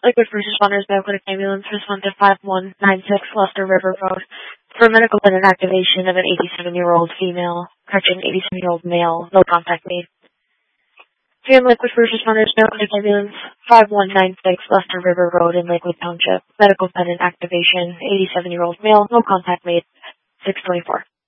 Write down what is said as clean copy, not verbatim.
Liquid First Responders Medical Ambulance respond to 5196 Luster River Road for medical and activation of an 87-year-old female, 87-year-old male, no contact made. Fan Liquid First Responders Medical Ambulance 5196 Luster River Road in Lakewood Township, medical and activation, 87-year-old male, no contact made, 624.